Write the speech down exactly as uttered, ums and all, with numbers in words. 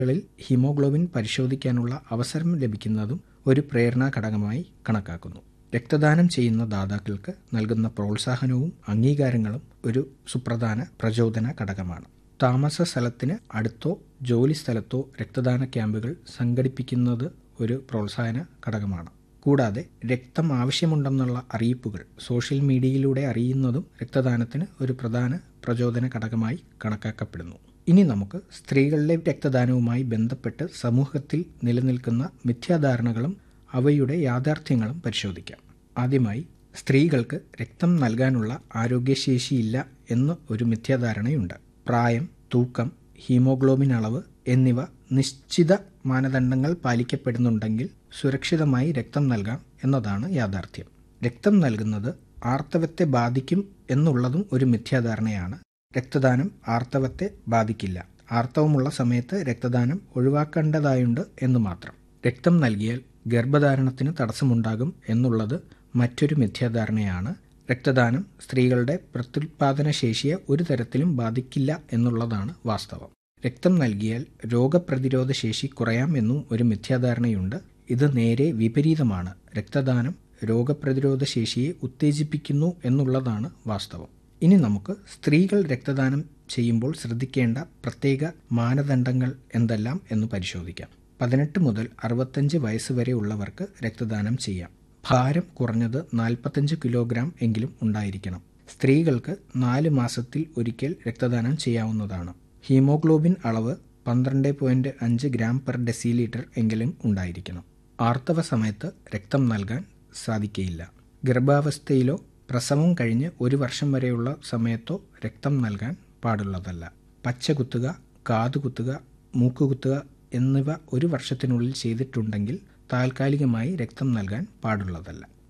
ളിൽ ഹീമോഗ്ലോബിൻ പരിശോധിക്കാനുള്ള അവസരം ലഭിക്കുന്നതും ഒരു പ്രേരണാ ഘടകമായി കണക്കാക്കുന്നു. രക്തദാനം ചെയ്യുന്ന ദാതാക്കൾക്ക് നൽകുന്ന പ്രോത്സാഹനവും അംഗീകാരങ്ങളും ഒരു സുപ്രധാന പ്രചോദന ഘടകമാണ്. താമസ സ്ഥലത്തിന് അടുത്തോ ജോലി സ്ഥലത്തോ രക്തദാന ക്യാമ്പുകൾ സംഘടിപ്പിക്കുന്നത് ഒരു പ്രോത്സാഹന ഘടകമാണ്. കൂടാതെ രക്തം ആവശ്യമുണ്ടെന്നുള്ള അറിയിപ്പുകൾ സോഷ്യൽ മീഡിയയിലൂടെ അറിയുന്നതും രക്തദാനത്തിന് ഒരു പ്രധാന പ്രചോദന ഘടകമായി കണക്കാക്കപ്പെടുന്നു. ഇനി നമുക്ക് സ്ത്രീകളിലെ രക്തദാനവുമായി ബന്ധപ്പെട്ട് സമൂഹത്തിൽ നിലനിൽക്കുന്ന മിഥ്യാധാരണകളും അവയുടെ യാഥാർത്ഥ്യങ്ങളും പരിശോധിക്കാം. ആദ്യമായി, സ്ത്രീകൾക്ക് രക്തം നൽകാനുള്ള ആരോഗ്യശേഷിയില്ല എന്ന ഒരു മിഥ്യാധാരണയുണ്ട്. പ്രായം, തൂക്കം, ഹീമോഗ്ലോബിൻ അളവ് എന്നിവ നിശ്ചിത മാനദണ്ഡങ്ങൾ പാലിക്കപ്പെടുന്നുണ്ടെങ്കിൽ സുരക്ഷിതമായി രക്തം നൽകാം എന്നതാണ് യാഥാർത്ഥ്യം. രക്തം നൽകുന്നത് ആർത്തവത്തെ ബാധിക്കും എന്നുള്ളതും ഒരു മിഥ്യാധാരണയാണ്. രക്തദാനം ആർത്തവത്തെ ബാധിക്കില്ല. ആർത്തവമുള്ള സമയത്ത് രക്തദാനം ഒഴിവാക്കേണ്ടതായുണ്ട് എന്ന് മാത്രം. രക്തം നൽകിയാൽ ഗർഭധാരണത്തിന് തടസ്സമുണ്ടാകും എന്നുള്ളത് മറ്റൊരു മിഥ്യാധാരണയാണ്. രക്തദാനം സ്ത്രീകളുടെ പ്രത്യുൽപാദന ശേഷിയെ ഒരു തരത്തിലും ബാധിക്കില്ല എന്നുള്ളതാണ് വാസ്തവം. രക്തം നൽകിയാൽ രോഗപ്രതിരോധ ശേഷി കുറയാം എന്നും ഒരു മിഥ്യാധാരണയുണ്ട്. ഇത് നേരെ വിപരീതമാണ്. രക്തദാനം രോഗപ്രതിരോധ ശേഷിയെ ഉത്തേജിപ്പിക്കുന്നു എന്നുള്ളതാണ് വാസ്തവം. ഇനി നമുക്ക് സ്ത്രീകൾ രക്തദാനം ചെയ്യുമ്പോൾ ശ്രദ്ധിക്കേണ്ട പ്രത്യേക മാനദണ്ഡങ്ങൾ എന്തെല്ലാം എന്ന് പരിശോധിക്കാം. പതിനെട്ട് മുതൽ അറുപത്തഞ്ച് വയസ്സ് വരെ ഉള്ളവർക്ക് രക്തദാനം ചെയ്യാം. ഭാരം കുറഞ്ഞത് നാൽപ്പത്തഞ്ച് കിലോഗ്രാം എങ്കിലും ഉണ്ടായിരിക്കണം. സ്ത്രീകൾക്ക് നാല് മാസത്തിൽ ഒരിക്കൽ രക്തദാനം ചെയ്യാവുന്നതാണ്. ഹീമോഗ്ലോബിൻ അളവ് പന്ത്രണ്ട് പോയിന്റ് അഞ്ച് ഗ്രാം പെർ ഡെസിലിറ്റർ എങ്കിലും ഉണ്ടായിരിക്കണം. ആർത്തവ സമയത്ത് രക്തം നൽകാൻ സാധിക്കയില്ല. ഗർഭാവസ്ഥയിലോ പ്രസവം കഴിഞ്ഞ് ഒരു വർഷം വരെയുള്ള സമയത്തോ രക്തം നൽകാൻ പാടുള്ളതല്ല. പച്ച കുത്തുക, കാതുകുത്തുക, മൂക്കുകുത്തുക എന്നിവ ഒരു വർഷത്തിനുള്ളിൽ ചെയ്തിട്ടുണ്ടെങ്കിൽ താൽക്കാലികമായി രക്തം നൽകാൻ പാടുള്ളതല്ല.